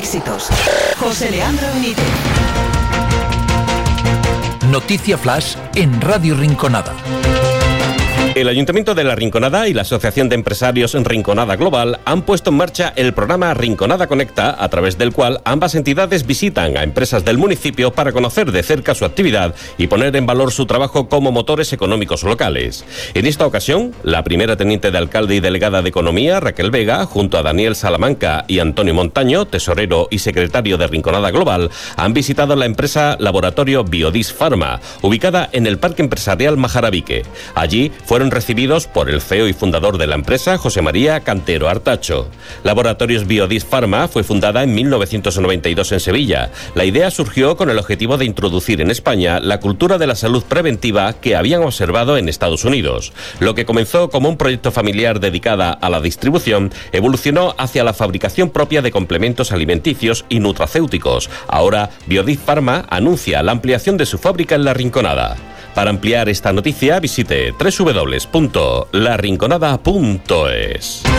éxitos. José Leandro Benítez. Noticia Flash en Radio Rinconada. El Ayuntamiento de La Rinconada y la Asociación de Empresarios Rinconada Global han puesto en marcha el programa Rinconada Conecta, a través del cual ambas entidades visitan a empresas del municipio para conocer de cerca su actividad y poner en valor su trabajo como motores económicos locales. En esta ocasión, la primera teniente de alcalde y delegada de Economía, Raquel Vega, junto a Daniel Salamanca y Antonio Montaño, tesorero y secretario de Rinconada Global, han visitado la empresa Laboratorio Biodis Pharma, ubicada en el Parque Empresarial Majarabique. Allí fueron recibidos por el CEO y fundador de la empresa, José María Cantero Artacho. Laboratorios Biodis Pharma fue fundada en 1992 en Sevilla. La idea surgió con el objetivo de introducir en España la cultura de la salud preventiva que habían observado en Estados Unidos. Lo que comenzó como un proyecto familiar dedicada a la distribución, evolucionó hacia la fabricación propia de complementos alimenticios y nutracéuticos. Ahora, Biodis Pharma anuncia la ampliación de su fábrica en La Rinconada. Para ampliar esta noticia, visite www.larinconada.es.